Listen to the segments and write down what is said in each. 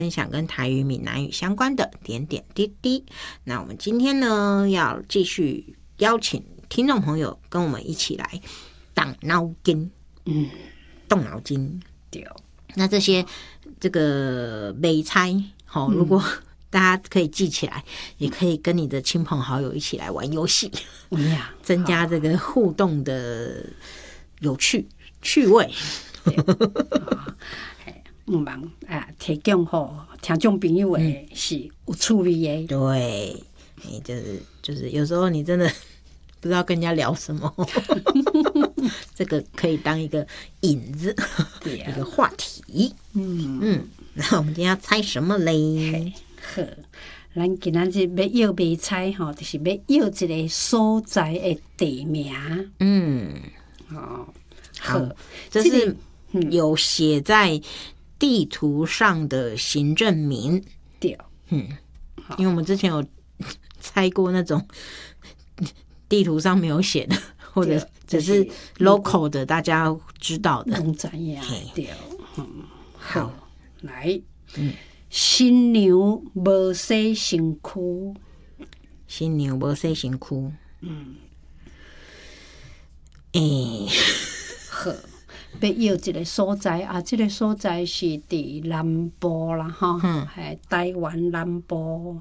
分享跟台语、闽南语相关的点点滴滴。那我们今天呢，要继续邀请听众朋友跟我们一起来动脑筋，动脑筋。 对， 那这个美猜，如果大家可以记起来，也可以跟你的亲朋好友一起来玩游戏，增加这个互动的有趣味。 唔忙啊，提供吼听众朋友的是有趣味的。 对，就是有时候你真的不知道跟人家聊什么，这个可以当一个引子，一个话题。那我们今天要猜什么嘞？ 好，咱今仔日要摇卖猜吼，就是要摇一个所在的地名。 好，这是有写在地图上的行政名。 对， 因为我们之前有猜过那种地图上没有写的，或者只是 local 的，大家知道的。 拢知影。对，好，来，新娘无洗身躯。 新娘无洗身躯。 好。要摇一个所在啊，这个所在是伫南部啦，台湾南部。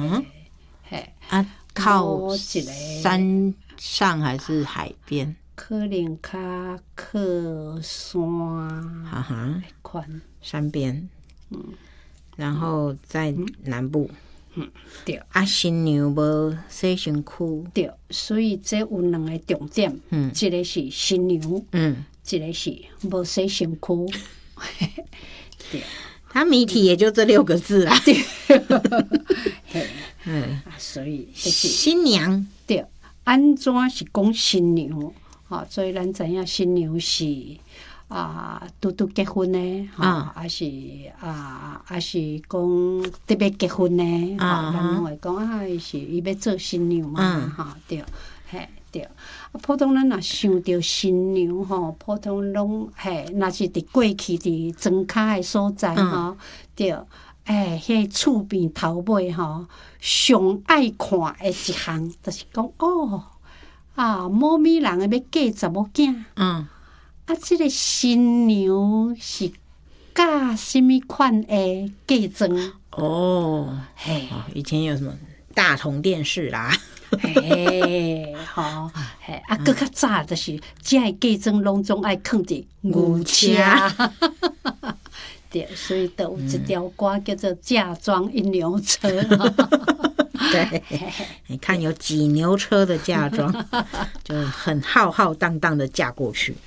靠山上还是海边？ 可能较靠山款山边。然后在南部。 对。 新娘无洗身躯。 对，所以这有两个重点。一个是新娘。一个是无洗身躯。对， 它谜题也就这6个字啦。 所以就是新娘。 对，安怎是讲新娘？所以咱知影新娘是拄结婚的，还是讲特别结婚的，咱拢会讲伊要做新娘嘛，对，对。普通咱若想到新娘普通拢若是伫过去伫庄脚的所在对，迄厝边头尾上爱看的一项，就是讲某米人要嫁查某囝，这个新娘是嫁什么款的嫁妆？ 以前有什么大同电视啦。 搁较早就是这个嫁妆拢总爱放伫牛车。对，所以就有一条歌叫做《嫁妆一牛车》。 对，你看有几牛车的嫁妆，就很浩浩荡荡的嫁过去。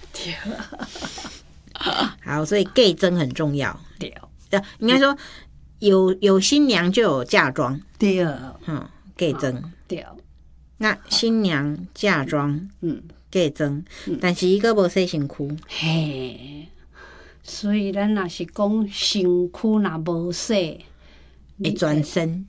好，所以嫁妆很重要。 对， 应该说有新娘就有嫁妆。 对， 嫁妆。 对。 那新娘嫁妆，嫁妆，但是伊个无洗身躯。 所以咱若是讲身躯若无洗， 会全身。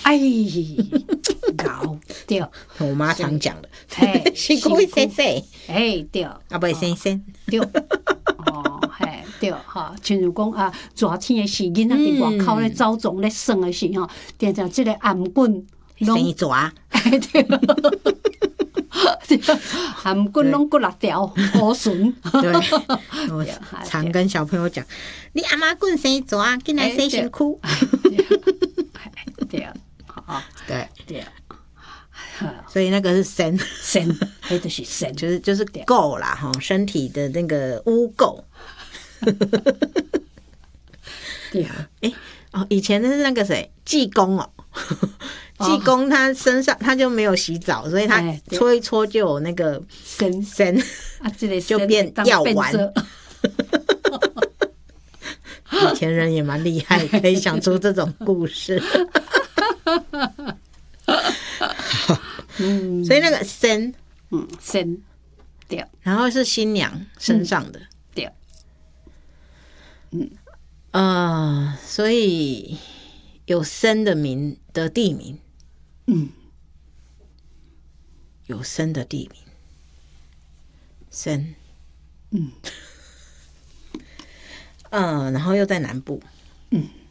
搞对， 我妈常讲的，身躯会洗洗。 对， 不会洗洗。 对，对，亲像讲热天的时，囡仔伫外口咧走总咧耍的时定定这个颔棍生蛇。 颔棍拢骨6条好顺。 对，我常跟小朋友讲，你阿妈棍生蛇，进来洗身躯。 对，对， 所以那个是神， 那就是神， 就是垢啦，身体的那个污垢。 对啊， 以前的是那个谁，济公济公他身上他就没有洗澡，所以他搓一搓就有那个神这个就变药丸。以前人也蛮厉害，可以想出这种故事。所以那个神， 神，对， 然后是新娘身上的， 对， 所以有生的地名，有生的地名，生，然后又在南部，